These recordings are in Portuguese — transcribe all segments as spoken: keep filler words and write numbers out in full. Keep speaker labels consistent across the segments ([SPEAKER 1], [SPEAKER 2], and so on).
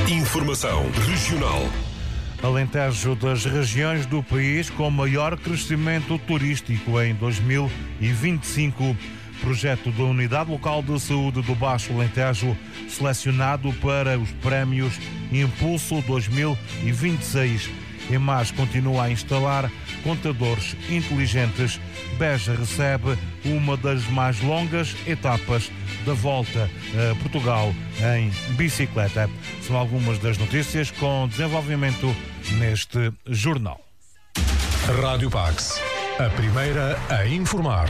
[SPEAKER 1] Informação regional.
[SPEAKER 2] Alentejo das regiões do país com maior crescimento turístico em dois mil e vinte e cinco. Projeto da Unidade Local de Saúde do Baixo Alentejo, selecionado para os prémios Impulso dois mil e vinte e seis. EMAS continua a instalar contadores inteligentes. Beja recebe uma das mais longas etapas da volta a Portugal em bicicleta. São algumas das notícias com desenvolvimento neste jornal.
[SPEAKER 1] Rádio Pax, a primeira a informar.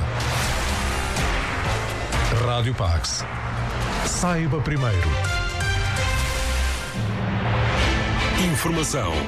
[SPEAKER 1] Rádio Pax. Saiba primeiro. Informação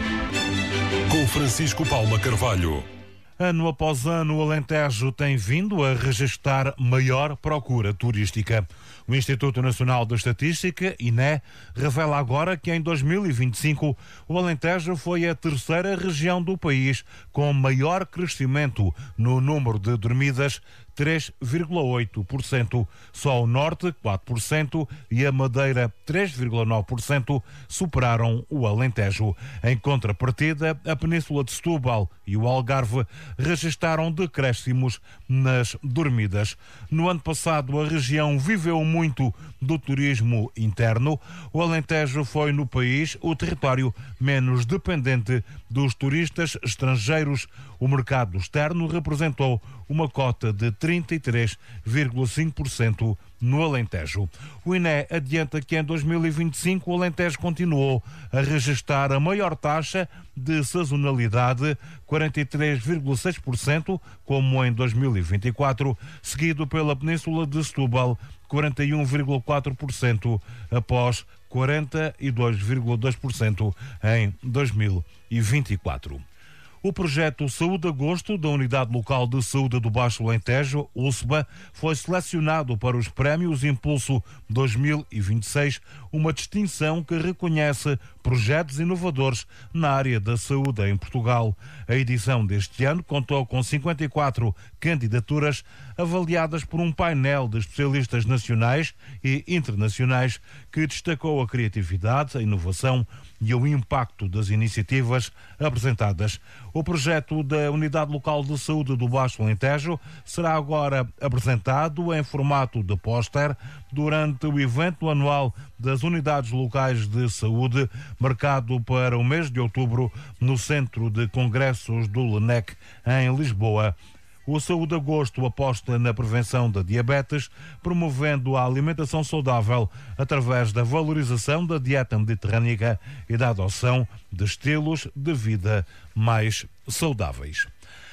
[SPEAKER 1] com Francisco Paula Carvalho.
[SPEAKER 2] Ano após ano, o Alentejo tem vindo a registrar maior procura turística. O Instituto Nacional de Estatística, I N E, revela agora que em dois mil e vinte e cinco o Alentejo foi a terceira região do país com maior crescimento no número de dormidas, três vírgula oito por cento. Só o Norte, quatro por cento, e a Madeira, três vírgula nove por cento, superaram o Alentejo. Em contrapartida, a Península de Setúbal e o Algarve registaram decréscimos nas dormidas. No ano passado, a região viveu muito do turismo interno. O Alentejo foi no país o território menos dependente dos turistas estrangeiros. O mercado externo representou uma cota de trinta e três vírgula cinco por cento no Alentejo. O I N E adianta que em dois mil e vinte e cinco o Alentejo continuou a registrar a maior taxa de sazonalidade, quarenta e três vírgula seis por cento, como em dois mil e vinte e quatro, seguido pela Península de Setúbal, quarenta e um vírgula quatro por cento, após quarenta e dois vírgula dois por cento em dois mil e vinte e quatro. O projeto Saúde Agosto da Unidade Local de Saúde do Baixo Alentejo, U S B A, foi selecionado para os prémios Impulso dois mil e vinte e seis, uma distinção que reconhece projetos inovadores na área da saúde em Portugal. A edição deste ano contou com cinquenta e quatro candidaturas avaliadas por um painel de especialistas nacionais e internacionais que destacou a criatividade, a inovação e o impacto das iniciativas apresentadas. O projeto da Unidade Local de Saúde do Baixo Alentejo será agora apresentado em formato de póster durante o evento anual das Unidades Locais de Saúde, marcado para o mês de outubro no Centro de Congressos do LENEC, em Lisboa. O Saúde Agosto aposta na prevenção da diabetes, promovendo a alimentação saudável através da valorização da dieta mediterrânica e da adoção de estilos de vida mais saudáveis.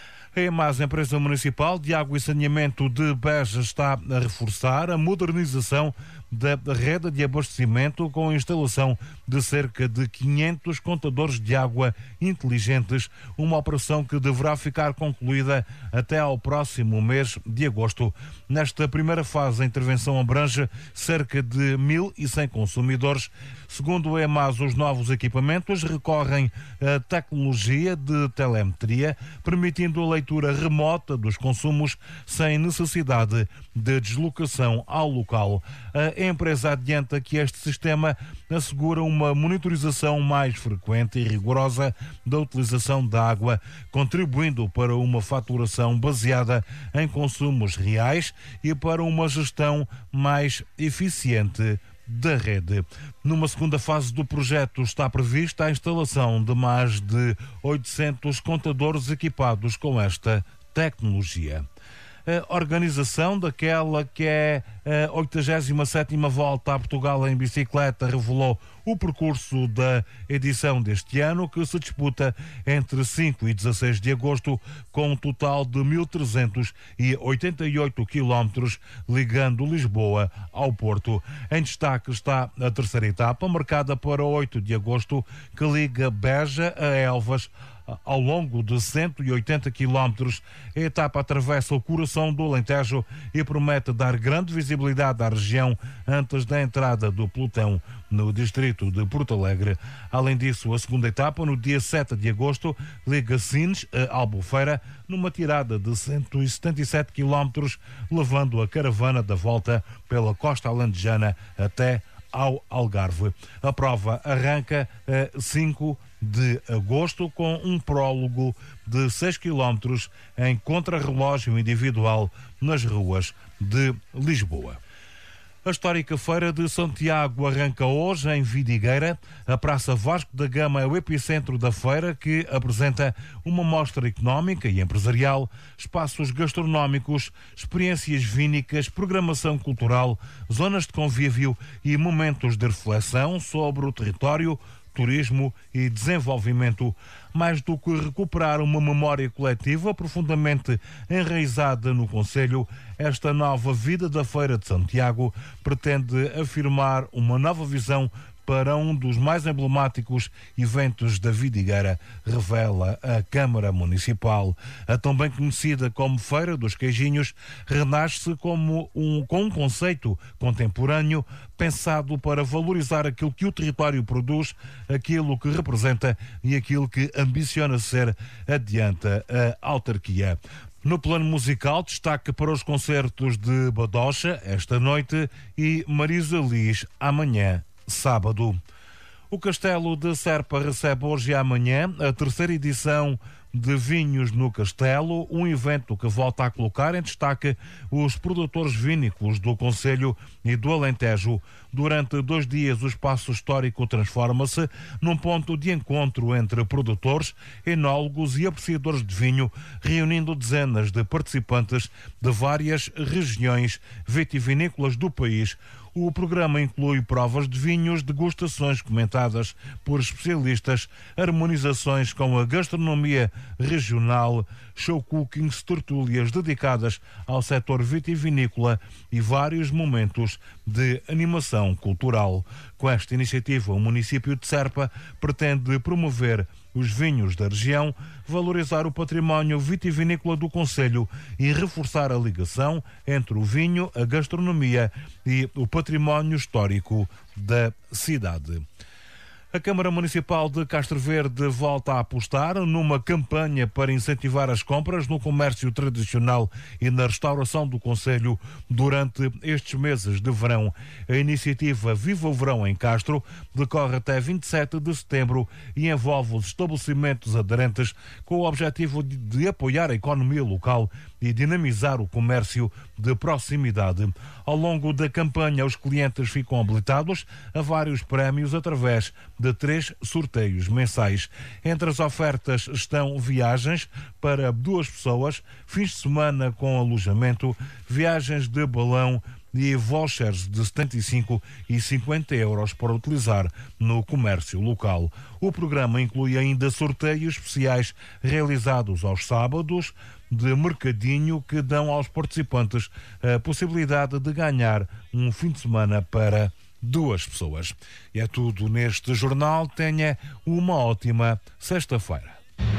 [SPEAKER 2] A EMAS, empresa municipal de água e saneamento de Beja, está a reforçar a modernização da rede de abastecimento com a instalação de cerca de quinhentos contadores de água inteligentes, uma operação que deverá ficar concluída até ao próximo mês de agosto. Nesta primeira fase, a intervenção abrange cerca de mil e cem consumidores. Segundo a EMAS, os novos equipamentos recorrem à tecnologia de telemetria, permitindo a leitura remota dos consumos sem necessidade de deslocação ao local. A empresa adianta que este sistema assegura uma monitorização mais frequente e rigorosa da utilização da água, contribuindo para uma faturação baseada em consumos reais e para uma gestão mais eficiente da rede. Numa segunda fase do projeto está prevista a instalação de mais de oitocentos contadores equipados com esta tecnologia. A organização daquela que é a oitagésima sétima Volta a Portugal em bicicleta revelou o percurso da edição deste ano, que se disputa entre cinco e dezasseis de agosto, com um total de mil trezentos e oitenta e oito quilómetros, ligando Lisboa ao Porto. Em destaque está a terceira etapa, marcada para oito de agosto, que liga Beja a Elvas. Ao longo de cento e oitenta quilómetros, a etapa atravessa o coração do Alentejo e promete dar grande visibilidade à região antes da entrada do pelotão no distrito de Porto Alegre. Além disso, a segunda etapa, no dia sete de agosto, liga Sines a Albufeira, numa tirada de cento e setenta e sete quilómetros, levando a caravana da volta pela costa alentejana até ao Algarve. A prova arranca a cinco de agosto com um prólogo de seis quilómetros em contrarrelógio individual nas ruas de Lisboa. A histórica Feira de Santiago arranca hoje em Vidigueira. A Praça Vasco da Gama é o epicentro da feira, que apresenta uma mostra económica e empresarial, espaços gastronómicos, experiências vínicas, programação cultural, zonas de convívio e momentos de reflexão sobre o território, turismo e desenvolvimento. Mais do que recuperar uma memória coletiva profundamente enraizada no concelho, esta nova vida da Feira de Santiago pretende afirmar uma nova visão para um dos mais emblemáticos eventos da Vidigueira, revela a Câmara Municipal. A tão bem conhecida como Feira dos Queijinhos renasce como um, com um conceito contemporâneo pensado para valorizar aquilo que o território produz, aquilo que representa e aquilo que ambiciona ser, adianta a autarquia. No plano musical, destaque para os concertos de Badocha esta noite e Marisa Liz amanhã, sábado. O Castelo de Serpa recebe hoje e amanhã a terceira edição de Vinhos no Castelo, um evento que volta a colocar em destaque os produtores vínicos do concelho e do Alentejo. Durante dois dias, o espaço histórico transforma-se num ponto de encontro entre produtores, enólogos e apreciadores de vinho, reunindo dezenas de participantes de várias regiões vitivinícolas do país. O programa inclui provas de vinhos, degustações comentadas por especialistas, harmonizações com a gastronomia regional, show cookings, tertúlias dedicadas ao setor vitivinícola e vários momentos de animação cultural. Com esta iniciativa, o município de Serpa pretende promover os vinhos da região, valorizar o património vitivinícola do concelho e reforçar a ligação entre o vinho, a gastronomia e o património histórico da cidade. A Câmara Municipal de Castro Verde volta a apostar numa campanha para incentivar as compras no comércio tradicional e na restauração do concelho durante estes meses de verão. A iniciativa Viva o Verão em Castro decorre até vinte e sete de setembro e envolve os estabelecimentos aderentes com o objetivo de, de apoiar a economia local e dinamizar o comércio de proximidade. Ao longo da campanha, os clientes ficam habilitados a vários prémios através de três sorteios mensais. Entre as ofertas estão viagens para duas pessoas, fins de semana com alojamento, viagens de balão e vouchers de setenta e cinco e cinquenta euros para utilizar no comércio local. O programa inclui ainda sorteios especiais realizados aos sábados de mercadinho que dão aos participantes a possibilidade de ganhar um fim de semana para duas pessoas. E é tudo neste jornal. Tenha uma ótima sexta-feira.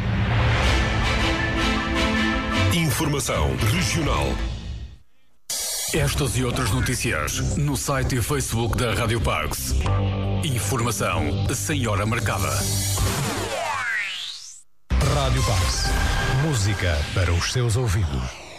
[SPEAKER 1] Informação regional.
[SPEAKER 3] Estas e outras notícias no site e Facebook da Rádio Parks. Informação sem hora marcada.
[SPEAKER 1] Rádio Parks. Música para os seus ouvidos.